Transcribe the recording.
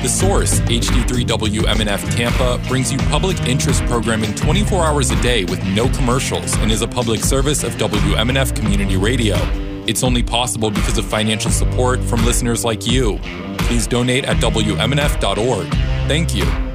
The Source, HD3 WMNF Tampa, brings you public interest programming 24 hours a day with no commercials and is a public service of WMNF Community Radio. It's only possible because of financial support from listeners like you. Please donate at WMNF.org. Thank you.